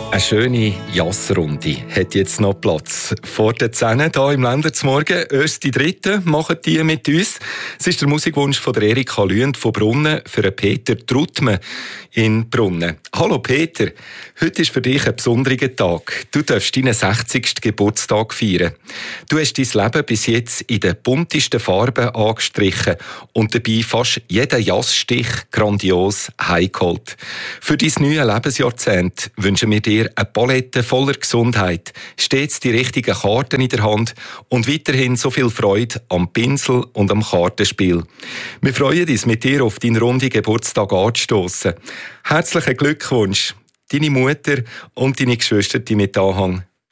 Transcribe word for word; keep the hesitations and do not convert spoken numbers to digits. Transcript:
Eine schöne Jassrunde hat jetzt noch Platz. Vor den Zähnen hier im Länderzmorgen, erste Dritte, machen die mit uns. Es ist der Musikwunsch von der Erika Lüend von Brunnen für den Peter Truttmann in Brunnen. Hallo Peter, heute ist für dich ein besonderer Tag. Du darfst deinen sechzigsten Geburtstag feiern. Du hast dein Leben bis jetzt in den buntesten Farben angestrichen und dabei fast jeden Jassstich grandios heimgeholt. Für dein neues Lebensjahrzehnt wünschen wir dir eine Palette voller Gesundheit, stets die richtigen Karten in der Hand und weiterhin so viel Freude am Pinsel und am Kartenspiel. Wir freuen uns, mit dir auf deinen runden Geburtstag anzustossen. Herzlichen Glückwunsch, deine Mutter und deine Geschwister mit Anhang.